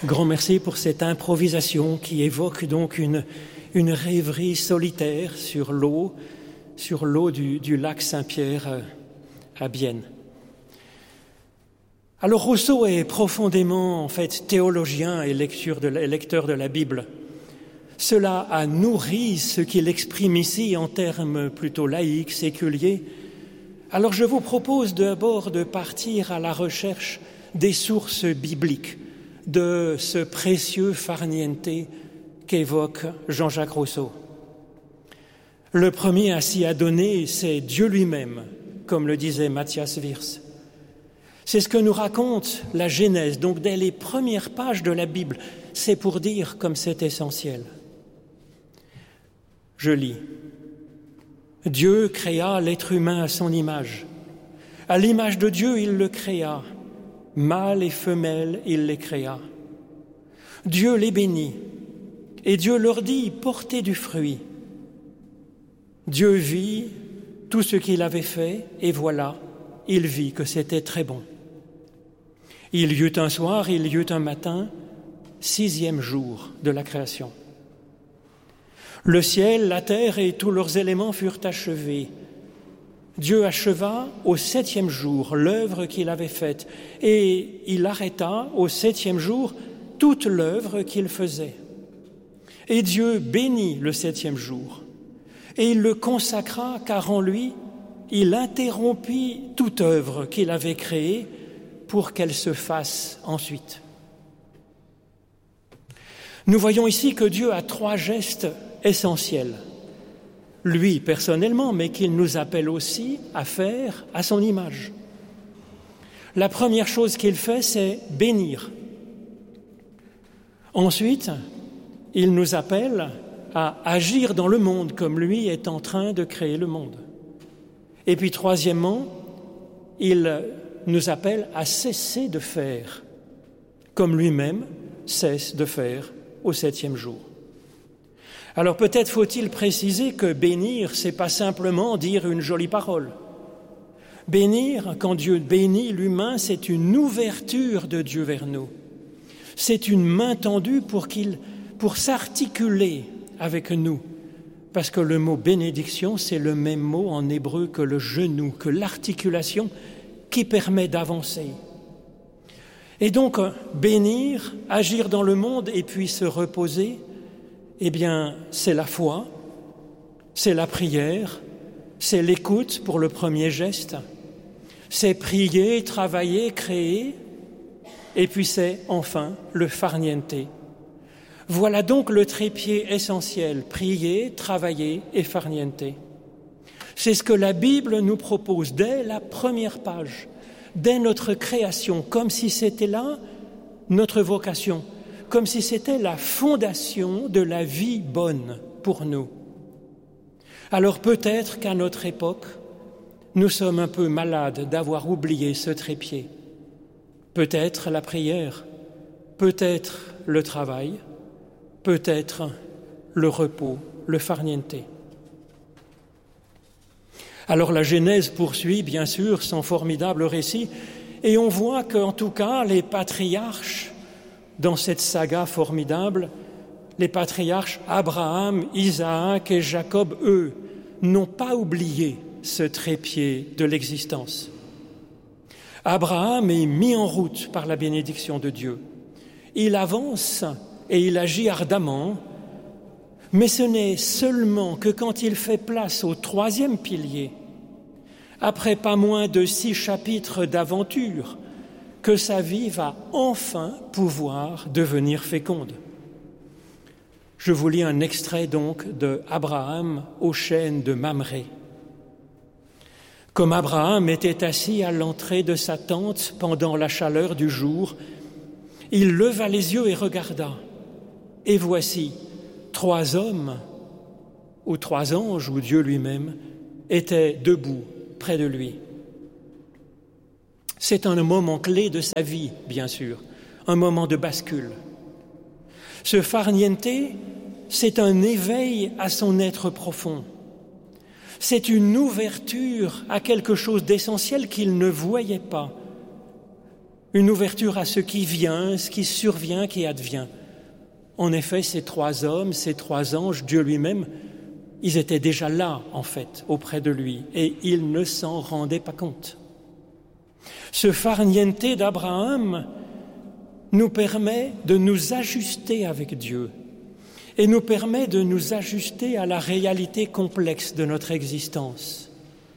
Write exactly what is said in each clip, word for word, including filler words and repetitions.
Grand merci pour cette improvisation qui évoque donc une, une rêverie solitaire sur l'eau, sur l'eau du, du lac Saint-Pierre à Bienne. Alors Rousseau est profondément en fait théologien et lecteur de la, lecteur de la Bible. Cela a nourri ce qu'il exprime ici en termes plutôt laïques, séculiers. Alors je vous propose d'abord de partir à la recherche des sources bibliques de ce précieux farniente qu'évoque Jean-Jacques Rousseau. Le premier ainsi à donner, c'est Dieu lui-même, comme le disait Matthias Wirth. C'est ce que nous raconte la Genèse, donc dès les premières pages de la Bible. C'est pour dire comme c'est essentiel. Je lis. Dieu créa l'être humain à son image. À l'image de Dieu, il le créa. Mâle et femelle, il les créa. Dieu les bénit, et Dieu leur dit, portez du fruit. Dieu vit tout ce qu'il avait fait, et voilà, il vit que c'était très bon. Il y eut un soir, il y eut un matin, sixième jour de la création. Le ciel, la terre et tous leurs éléments furent achevés. Dieu acheva au septième jour l'œuvre qu'il avait faite et il arrêta au septième jour toute l'œuvre qu'il faisait. Et Dieu bénit le septième jour et il le consacra car en lui, il interrompit toute œuvre qu'il avait créée pour qu'elle se fasse ensuite. Nous voyons ici que Dieu a trois gestes essentiels. Lui personnellement, mais qu'il nous appelle aussi à faire à son image. La première chose qu'il fait, c'est bénir. Ensuite, il nous appelle à agir dans le monde comme lui est en train de créer le monde. Et puis troisièmement, il nous appelle à cesser de faire comme lui-même cesse de faire au septième jour. Alors peut-être faut-il préciser que bénir, c'est pas simplement dire une jolie parole. Bénir, quand Dieu bénit l'humain, c'est une ouverture de Dieu vers nous. C'est une main tendue pour qu'il, pour s'articuler avec nous. Parce que le mot bénédiction, c'est le même mot en hébreu que le genou, que l'articulation qui permet d'avancer. Et donc, bénir, agir dans le monde et puis se reposer, eh bien, c'est la foi, c'est la prière, c'est l'écoute pour le premier geste, c'est prier, travailler, créer, et puis c'est enfin le farniente. Voilà donc le trépied essentiel, prier, travailler et farniente. C'est ce que la Bible nous propose dès la première page, dès notre création, comme si c'était là notre vocation. Comme si c'était la fondation de la vie bonne pour nous. Alors peut-être qu'à notre époque, nous sommes un peu malades d'avoir oublié ce trépied. Peut-être la prière, peut-être le travail, peut-être le repos, le farniente. Alors la Genèse poursuit bien sûr son formidable récit et on voit qu'en tout cas les patriarches dans cette saga formidable, les patriarches Abraham, Isaac et Jacob, eux, n'ont pas oublié ce trépied de l'existence. Abraham est mis en route par la bénédiction de Dieu. Il avance et il agit ardemment, mais ce n'est seulement que quand il fait place au troisième pilier, après pas moins de six chapitres d'aventure, que sa vie va enfin pouvoir devenir féconde. Je vous lis un extrait donc de Abraham aux chênes de Mamré. Comme Abraham était assis à l'entrée de sa tente pendant la chaleur du jour, il leva les yeux et regarda. Et voici, trois hommes, ou trois anges, ou Dieu lui-même, étaient debout près de lui. C'est un moment clé de sa vie, bien sûr, un moment de bascule. Ce farniente, c'est un éveil à son être profond. C'est une ouverture à quelque chose d'essentiel qu'il ne voyait pas. une ouverture à ce qui vient, ce qui survient, qui advient. En effet, ces trois hommes, ces trois anges, Dieu lui-même, ils étaient déjà là, en fait, auprès de lui, et ils ne s'en rendaient pas compte. Ce farniente d'Abraham nous permet de nous ajuster avec Dieu et nous permet de nous ajuster à la réalité complexe de notre existence.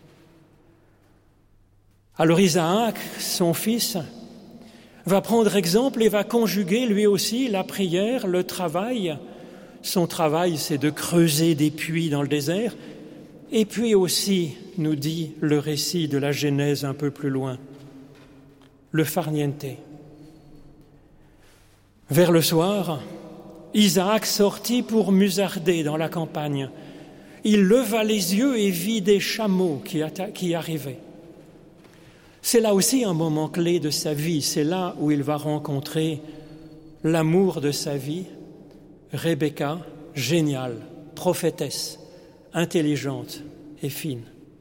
Alors Isaac, son fils, va prendre exemple et va conjuguer lui aussi la prière, le travail. Son travail, c'est de creuser des puits dans le désert. Et puis aussi, nous dit le récit de la Genèse un peu plus loin, le farniente. Vers le soir, Isaac sortit pour musarder dans la campagne. Il leva les yeux et vit des chameaux qui, atta- qui arrivaient. C'est là aussi un moment clé de sa vie. C'est là où il va rencontrer l'amour de sa vie, Rebecca, géniale, prophétesse, intelligente et fine.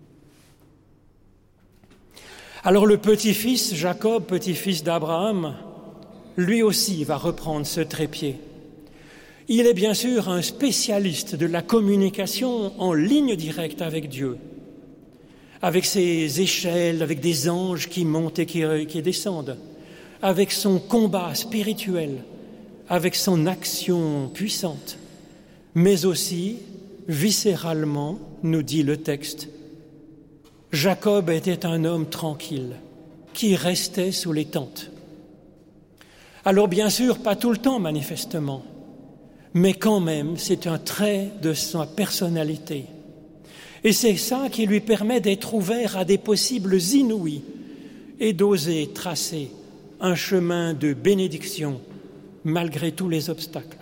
Alors le petit-fils, Jacob, petit-fils d'Abraham, lui aussi va reprendre ce trépied. Il est bien sûr un spécialiste de la communication en ligne directe avec Dieu, avec ses échelles, avec des anges qui montent et qui, qui descendent, avec son combat spirituel, avec son action puissante, mais aussi, viscéralement, nous dit le texte, Jacob était un homme tranquille, qui restait sous les tentes. Alors bien sûr, pas tout le temps manifestement, mais quand même, c'est un trait de sa personnalité. Et c'est ça qui lui permet d'être ouvert à des possibles inouïs et d'oser tracer un chemin de bénédiction malgré tous les obstacles.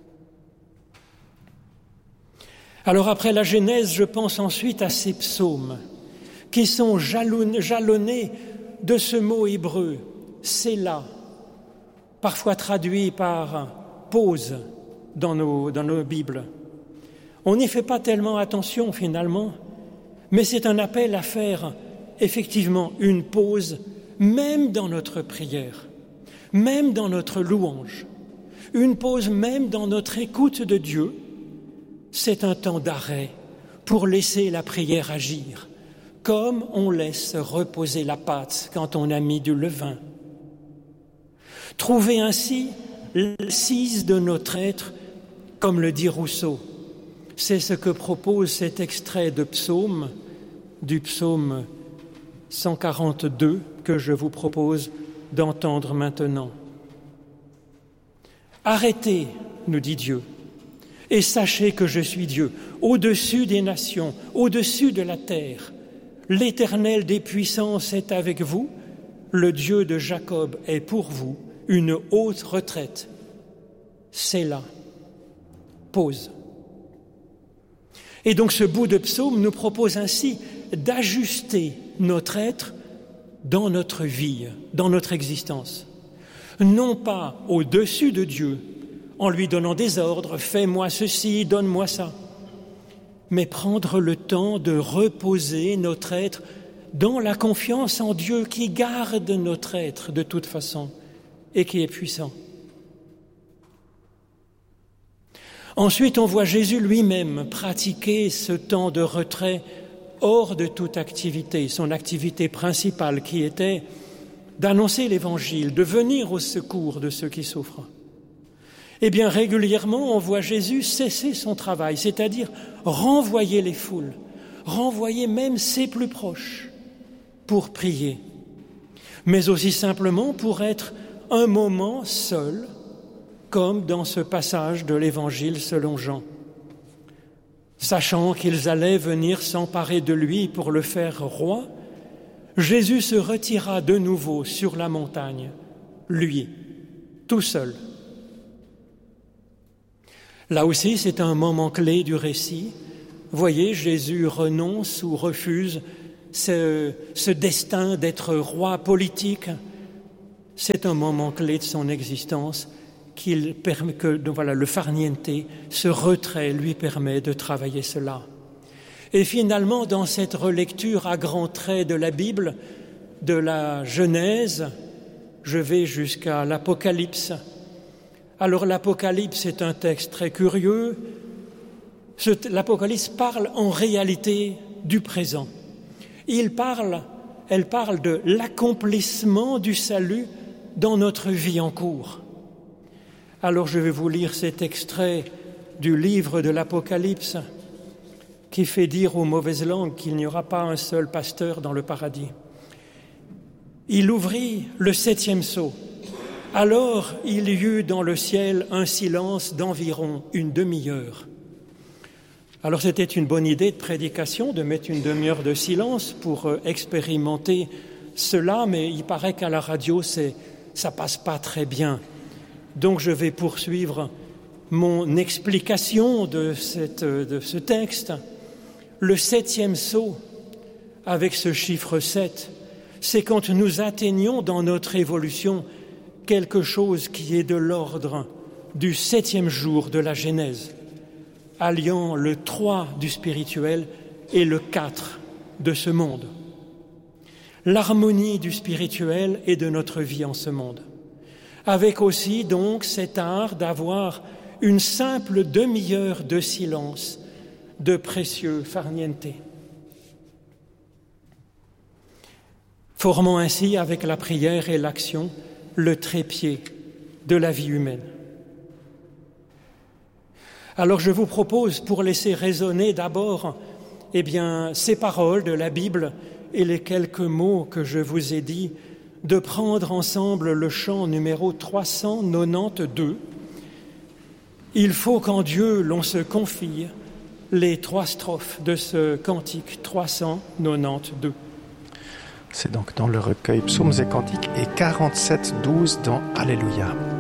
Alors après la Genèse, je pense ensuite à ces psaumes qui sont jalonnés de ce mot hébreu, Sélah, parfois traduit par pause dans nos, dans nos Bibles. On n'y fait pas tellement attention finalement, mais c'est un appel à faire effectivement une pause, même dans notre prière, même dans notre louange, une pause même dans notre écoute de Dieu. C'est un temps d'arrêt pour laisser la prière agir, comme on laisse reposer la pâte quand on a mis du levain. Trouver ainsi l'assise de notre être, comme le dit Rousseau. C'est ce que propose cet extrait de psaume, du psaume cent quarante-deux, que je vous propose d'entendre maintenant. Arrêtez, nous dit Dieu, et sachez que je suis Dieu, au-dessus des nations, au-dessus de la terre. L'Éternel des puissances est avec vous, le Dieu de Jacob est pour vous, une haute retraite. C'est là. Pause. Et donc ce bout de psaume nous propose ainsi d'ajuster notre être dans notre vie, dans notre existence. Non pas au-dessus de Dieu, en lui donnant des ordres, fais-moi ceci, donne-moi ça, mais prendre le temps de reposer notre être dans la confiance en Dieu qui garde notre être de toute façon et qui est puissant. Ensuite, on voit Jésus lui-même pratiquer ce temps de retrait hors de toute activité, son activité principale qui était d'annoncer l'Évangile, de venir au secours de ceux qui souffrent. Eh bien, régulièrement, on voit Jésus cesser son travail, c'est-à-dire renvoyer les foules, renvoyer même ses plus proches pour prier, mais aussi simplement pour être un moment seul, comme dans ce passage de l'Évangile selon Jean. Sachant qu'ils allaient venir s'emparer de lui pour le faire roi, Jésus se retira de nouveau sur la montagne, lui, tout seul. Là aussi, c'est un moment clé du récit. Voyez, Jésus renonce ou refuse ce, ce destin d'être roi politique. C'est un moment clé de son existence qu'il permet que voilà, le farniente, ce retrait, lui permet de travailler cela. Et finalement, dans cette relecture à grands traits de la Bible, de la Genèse je vais jusqu'à l'Apocalypse. Alors l'Apocalypse est un texte très curieux. Ce, L'Apocalypse parle en réalité du présent. Il parle, elle parle de l'accomplissement du salut dans notre vie en cours. Alors je vais vous lire cet extrait du livre de l'Apocalypse qui fait dire aux mauvaises langues qu'il n'y aura pas un seul pasteur dans le paradis. Il ouvrit le septième sceau. Alors il y eut dans le ciel un silence d'environ une demi-heure. Alors c'était une bonne idée de prédication, de mettre une demi-heure de silence pour expérimenter cela, mais il paraît qu'à la radio, c'est, ça passe pas très bien. Donc je vais poursuivre mon explication de, cette, de ce texte. Le septième sceau, avec ce chiffre sept, c'est quand nous atteignons dans notre évolution quelque chose qui est de l'ordre du septième jour de la Genèse, alliant le trois du spirituel et le quatre de ce monde. L'harmonie du spirituel et de notre vie en ce monde. Avec aussi donc cet art d'avoir une simple demi-heure de silence de précieux farniente. Formant ainsi avec la prière et l'action le trépied de la vie humaine. Alors je vous propose, pour laisser résonner d'abord eh bien, ces paroles de la Bible et les quelques mots que je vous ai dit, de prendre ensemble le chant numéro trois cent quatre-vingt-douze. Il faut qu'en Dieu l'on se confie, les trois strophes de ce cantique trois cent quatre-vingt-douze. C'est donc dans le recueil Psaumes et Cantiques et quarante-sept douze dans Alléluia.